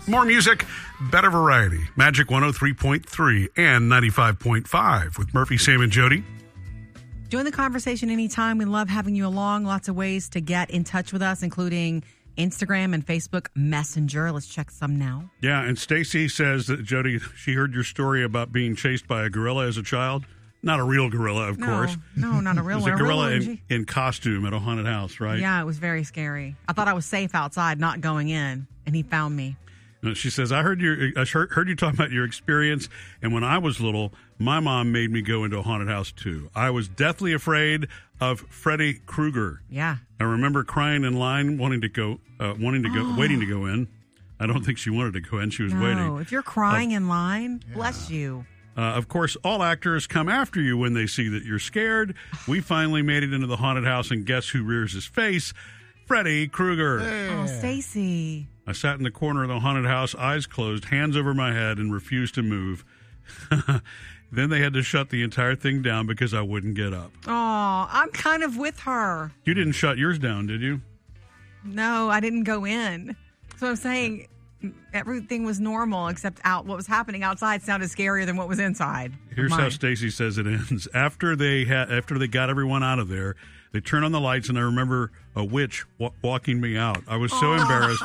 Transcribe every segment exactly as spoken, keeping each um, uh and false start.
More music, better variety. Magic one oh three point three and ninety-five point five with Murphy, Sam, and Jody. Join the conversation anytime. We love having you along. Lots of ways to get in touch with us, including Instagram and Facebook Messenger. Let's check some now. Yeah, and Stacy says that, Jody, she heard your story about being chased by a gorilla as a child. Not a real gorilla, of no, course. No, not a real one. It was a gorilla in, in costume at a haunted house, right? Yeah, it was very scary. I thought I was safe outside, not going in, and he found me. She says, I heard you I heard, heard you talk about your experience, and when I was little, my mom made me go into a haunted house, too. I was deathly afraid of Freddy Krueger. Yeah. I remember crying in line, wanting to go, uh, wanting to go, oh. waiting to go in. I don't think she wanted to go in. She was no, waiting. If you're crying uh, in line, yeah. bless you. Uh, of course, all actors come after you when they see that you're scared. We finally made it into the haunted house, and guess who rears his face? Freddy Krueger. Yeah. Oh, Stacy. I sat in the corner of the haunted house, eyes closed, hands over my head, and refused to move. Then they had to shut the entire thing down because I wouldn't get up. Oh, I'm kind of with her. You didn't shut yours down, did you? No, I didn't go in. So I'm saying everything was normal except out. What was happening outside sounded scarier than what was inside. Here's how Stacy says it ends. After they had, after they got everyone out of there, they turned on the lights, and I remember a witch w- walking me out. I was so oh. embarrassed.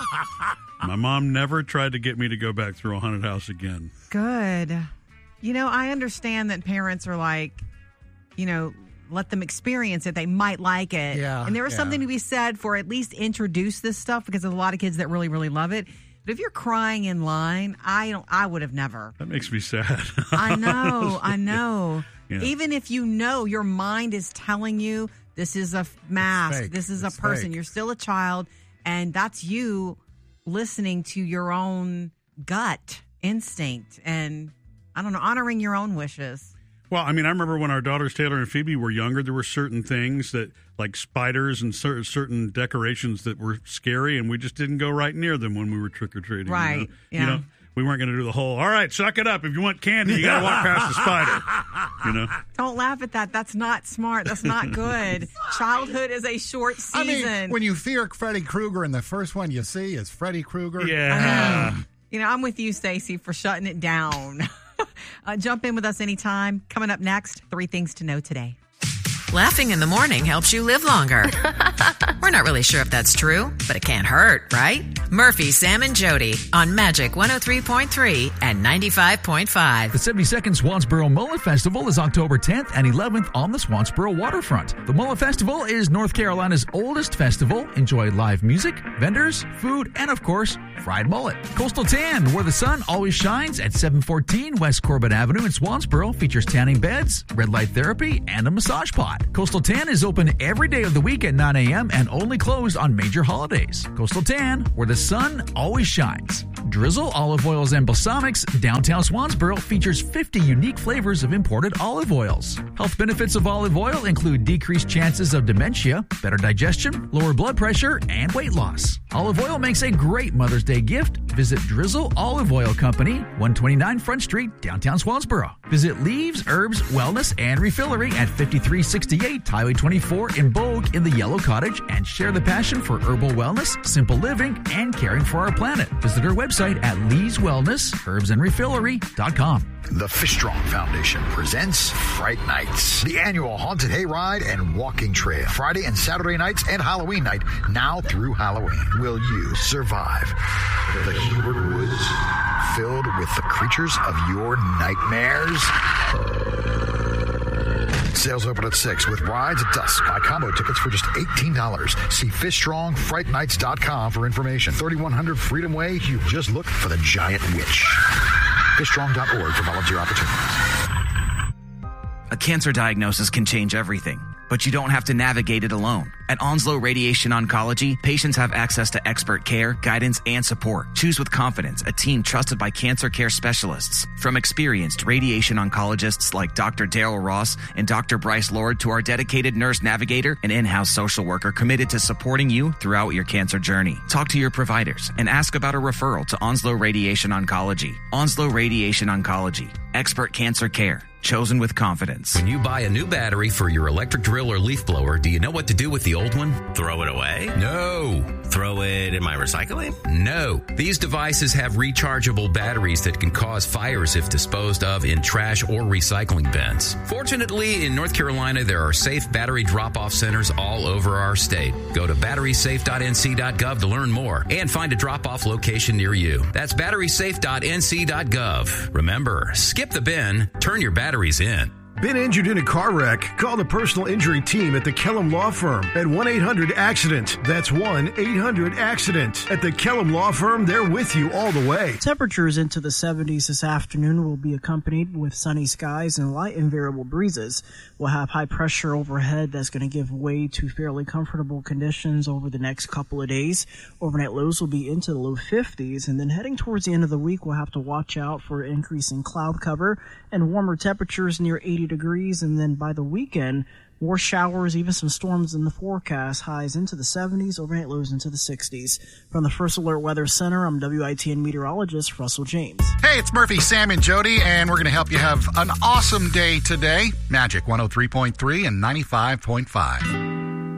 My mom never tried to get me to go back through a haunted house again. Good. You know, I understand that parents are like, you know, let them experience it. They might like it. Yeah, and there is yeah. something to be said for at least introduce this stuff, because there's a lot of kids that really, really love it. But if you're crying in line, I don't. I would have never. That makes me sad. I know. I know. Yeah. Even if you know, your mind is telling you this is a mask, this is it's a person. fake. You're still a child, and that's you listening to your own gut instinct and, I don't know, honoring your own wishes. Well, I mean, I remember when our daughters Taylor and Phoebe were younger, there were certain things that, like spiders and cer- certain decorations that were scary, and we just didn't go right near them when we were trick-or-treating. Right, You know, yeah. you know we weren't going to do the whole, all right, suck it up. If you want candy, you got to walk past the spider. You know? Don't laugh at that. That's not smart. That's not good. Childhood is a short season. I mean, when you fear Freddy Krueger, and the first one you see is Freddy Krueger. Yeah. You know, I'm with you, Stacy, for shutting it down. uh, jump in with us anytime. Coming up next, three things to know today. Laughing in the morning helps you live longer. We're not really sure if that's true, but it can't hurt, right? Murphy, Sam, and Jody on Magic one oh three point three and ninety-five point five. The seventy-second Swansboro Mullet Festival is October tenth and eleventh on the Swansboro waterfront. The Mullet Festival is North Carolina's oldest festival. Enjoy live music, vendors, food, and of course, fried mullet. Coastal Tan, where the sun always shines at seven fourteen West Corbin Avenue in Swansboro, features tanning beds, red light therapy, and a massage pot. Coastal Tan is open every day of the week at nine a.m. and only closed on major holidays. Coastal Tan, where the sun always shines. Drizzle Olive Oils and Balsamics, downtown Swansboro, features fifty unique flavors of imported olive oils. Health benefits of olive oil include decreased chances of dementia, better digestion, lower blood pressure, and weight loss. Olive oil makes a great Mother's Day gift. Visit Drizzle Olive Oil Company, one twenty-nine Front Street, downtown Swansboro. Visit Leaves, Herbs, Wellness, and Refillery at fifty-three sixty-eight Highway twenty-four in Bogue in the Yellow Cottage, and share the passion for herbal wellness, simple living, and caring for our planet. Visit our website at lees wellness herbs and refillery dot com. The Fish Strong Foundation presents Fright Nights, the annual haunted hayride and walking trail. Friday and Saturday nights and Halloween night, now through Halloween. Will you survive the Hubert Woods filled with the creatures of your nightmares? Sales open at six with rides at dusk. Buy combo tickets for just eighteen dollars. See fish strong fright nights dot com for information. thirty-one hundred Freedom Way. You just look for the giant witch. fish strong dot org for volunteer opportunities. A cancer diagnosis can change everything, but you don't have to navigate it alone. At Onslow Radiation Oncology, patients have access to expert care, guidance, and support. Choose with confidence a team trusted by cancer care specialists. From experienced radiation oncologists like Doctor Daryl Ross and Doctor Bryce Lord to our dedicated nurse navigator and in-house social worker committed to supporting you throughout your cancer journey. Talk to your providers and ask about a referral to Onslow Radiation Oncology. Onslow Radiation Oncology. Expert cancer care. Chosen with confidence. When you buy a new battery for your electric drill drill or leaf blower, do you know what to do with the old one? Throw it away? No. Throw it in my recycling? No. These devices have rechargeable batteries that can cause fires if disposed of in trash or recycling bins. Fortunately, in North Carolina, there are safe battery drop-off centers all over our state. Go to battery safe dot n c dot gov to learn more and find a drop-off location near you. That's battery safe dot n c dot gov. Remember, skip the bin, turn your batteries in. Been injured in a car wreck? Call the personal injury team at the Kellum Law Firm at one eight hundred accident. That's one eight hundred accident. At the Kellum Law Firm, they're with you all the way. Temperatures into the seventies this afternoon will be accompanied with sunny skies and light and variable breezes. We'll have high pressure overhead that's going to give way to fairly comfortable conditions over the next couple of days. Overnight lows will be into the low fifties, and then heading towards the end of the week, we'll have to watch out for increasing cloud cover and warmer temperatures near eighty degrees, and then by the weekend, more showers, even some storms in the forecast, highs into the seventies, overnight lows into the sixties. From the First Alert Weather Center, I'm W I T N meteorologist Russell James. Hey, it's Murphy, Sam, and Jody, and we're going to help you have an awesome day today. Magic one oh three point three and ninety-five point five.